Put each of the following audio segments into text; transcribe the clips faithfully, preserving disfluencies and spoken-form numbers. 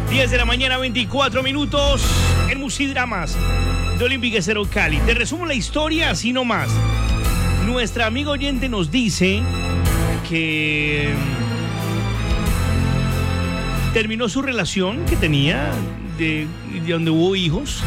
diez de la mañana, veinticuatro minutos en Musidramas de Olímpica Cero Cali. Te resumo la historia así nomás. Nuestra amiga oyente nos dice que terminó su relación que tenía de, de donde hubo hijos.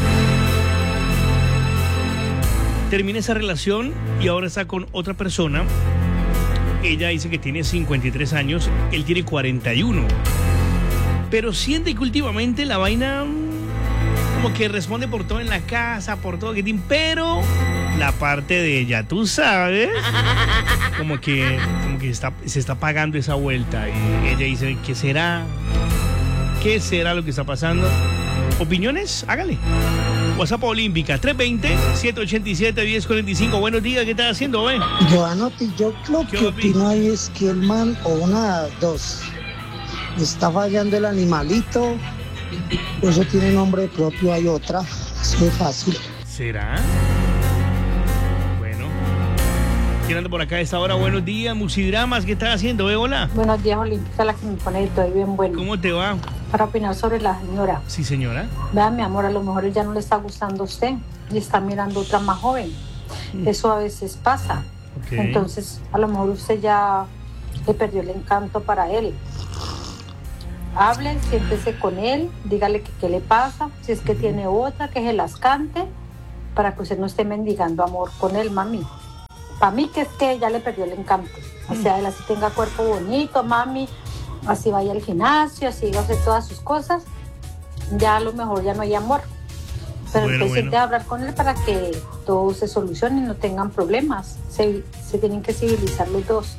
Termina esa relación y ahora está con otra persona. Ella dice que tiene cincuenta y tres años, él tiene cuarenta y uno. Pero siente que últimamente la vaina como que responde por todo en la casa, por todo que tiene, pero la parte de ella, tú sabes, como que, como que está, se está pagando esa vuelta. Y ella dice, ¿qué será? ¿Qué será lo que está pasando? ¿Opiniones? Hágale. WhatsApp Olímpica, tres dos cero, siete ocho siete, uno cero cuatro cinco. Buenos días, ¿qué estás haciendo, ven? Yo anoté, yo lo que opino ahí es que el man, o una de dos, está fallando el animalito, eso tiene nombre propio, hay otra, es muy fácil. ¿Será? Bueno. ¿Quién anda por acá a esta hora? Buenos días, Musidramas, ¿qué estás haciendo, ve? Hola. Buenos días, Olímpica, la que me pone todo bien bueno. ¿Cómo te va? Para opinar sobre la señora. Sí, señora. Vea, mi amor, a lo mejor ya no le está gustando a usted y está mirando otra más joven. Mm. Eso a veces pasa. Okay. Entonces, a lo mejor usted ya le perdió el encanto para él. Hable, siéntese con él, dígale que qué le pasa, si es que tiene otra, que se las cante, para que usted no esté mendigando amor con él, mami. Para mí que es que ya le perdió el encanto. O sea, él así tenga cuerpo bonito, mami, así vaya al gimnasio, así hace todas sus cosas, ya a lo mejor ya no hay amor. Pero bueno, entonces bueno. de hablar con él para que todo se solucione y no tengan problemas. Se, se tienen que civilizar los dos.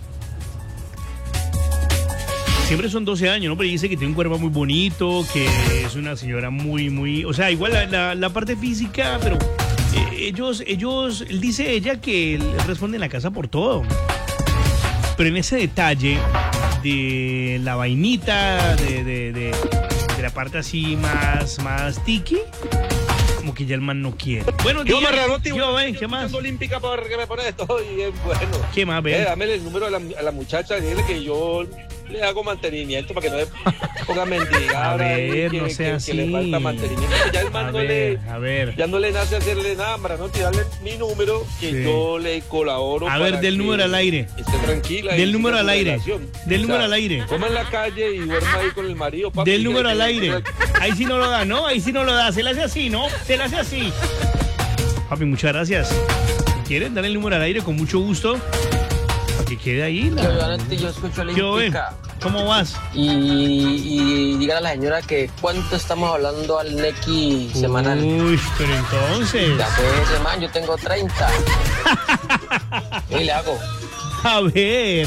Siempre son doce años, ¿no? Pero dice que tiene un cuerpo muy bonito, que es una señora muy, muy... O sea, igual la, la, la parte física, pero eh, ellos, ellos... Él dice ella que él responde en la casa por todo. Pero en ese detalle de la vainita, de, de, de, de la parte así más, más tiki, como que ya el man no quiere. Bueno, yo me renoté, yo, ven, ¿qué más? Olímpica para que me pone esto y es bueno. ¿Qué más, ven? Eh, dame el número a la, a la muchacha, dile que yo le hago mantenimiento para que no le ponga mendigar. A ver, que, no sea que, así. Que le falta mantenimiento. Ya el man a no ver, le, a ver. ya no le nace hacerle nada, para no tirarle mi número, que sí. yo le colaboro. A ver, del número al aire. Esté tranquila. Del número al aire. Relación. Del o número sea, al aire. Coma en la calle y duerma ahí con el marido. Papi, del número al aire. Que... Ahí sí no lo da, ¿no? Ahí sí no lo da. Se le hace así, ¿no? Se le hace así. Papi, muchas gracias. Si quieren, dar el número al aire con mucho gusto. Para que quede ahí. La... Yo, yo, yo escucho Olímpica. ¿Cómo vas? Y, y dígale a la señora que cuánto estamos hablando al Neki semanal. Uy, pero entonces. Ya pues, man, yo tengo treinta. ¿Qué le hago? A ver.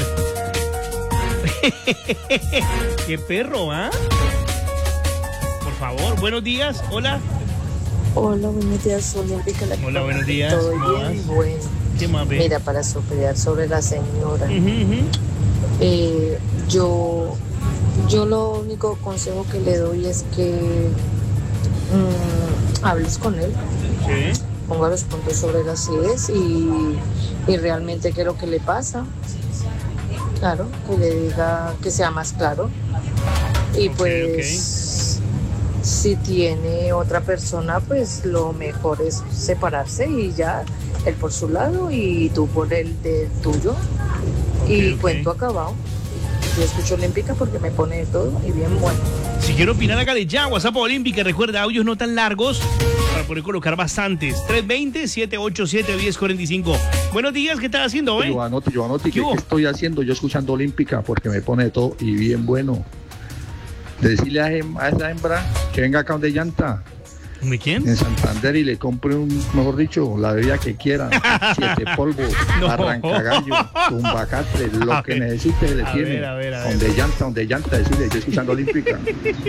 Qué perro, ¿ah? ¿eh? Por favor, buenos días. Hola. Hola, buenos días, Olímpica. Hola, buenos días. Todo bien, bueno. ¿Qué más ves? Mira, para soplar sobre la señora. Uh-huh, uh-huh. Eh, yo, yo lo único consejo que le doy es que mmm, hables con él, ¿sí? Ponga los puntos sobre las íes y, y realmente qué es lo que le pasa. Claro, que le diga que sea más claro. Y okay, pues okay. si tiene otra persona, pues lo mejor es separarse y ya, él por su lado y tú por el de tuyo. Y okay, cuento okay. acabado. Yo escucho Olímpica porque me pone de todo y bien bueno. Si quiero opinar acá de ya, WhatsApp Olímpica, recuerda, audios no tan largos para poder colocar bastantes. tres dos cero, siete ocho siete, uno cero cuatro cinco. Buenos días, ¿qué estás haciendo, eh? Yo anoto, yo anoto, ¿qué, ¿qué estoy haciendo? Yo escuchando Olímpica porque me pone de todo y bien bueno. Decirle a, a esa hembra que venga acá donde llanta. ¿De quién? En Santander y le compre un, mejor dicho, la bebida que quiera. Siete polvos, no. Arrancagallo, tumbacatre, lo a que ver, necesite le tiene. Ver, a ver, a ver. Donde llanta, donde llanta, decirle, yo escuchando Olímpica.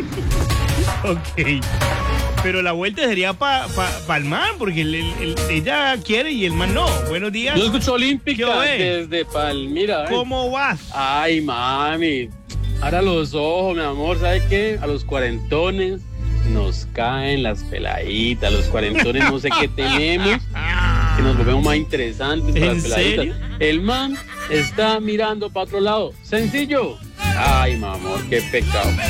Ok. Pero la vuelta sería para pa, pa el man, porque el, el, el, ella quiere y el man no. Buenos días. Yo escucho Olímpica desde Palmira. ¿Eh? ¿Cómo vas? Ay, mami. Ahora los ojos, mi amor, ¿sabes qué? A los cuarentones nos caen las peladitas, los cuarentones no sé qué tenemos, que nos volvemos más interesantes para las peladitas. ¿Serio? El man está mirando para otro lado. Sencillo. Ay, mi amor, qué pecado.